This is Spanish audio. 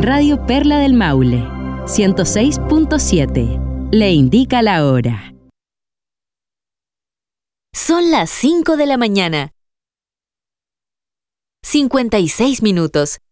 Radio Perla del Maule, 106.7. Le indica la hora. Son las 5 de la mañana. 56 minutos.